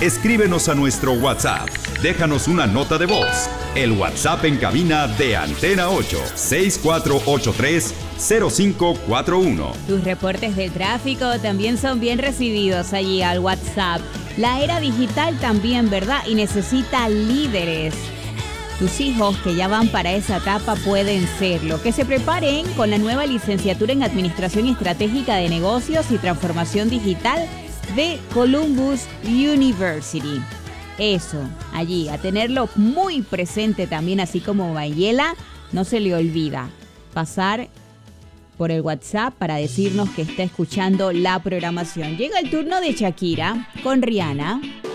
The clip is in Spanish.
Escríbenos a nuestro WhatsApp. Déjanos una nota de voz. El WhatsApp en cabina de Antena 8, 6483-0541. Tus reportes de tráfico también son bien recibidos allí al WhatsApp. La era digital también, ¿verdad? Y necesita líderes. Tus hijos que ya van para esa etapa pueden serlo. Que se preparen con la nueva licenciatura en Administración Estratégica de Negocios y Transformación Digital de Columbus University. Eso, allí, a tenerlo muy presente también, así como Mayela, no se le olvida pasar por el WhatsApp para decirnos que está escuchando la programación. Llega el turno de Shakira con Rihanna.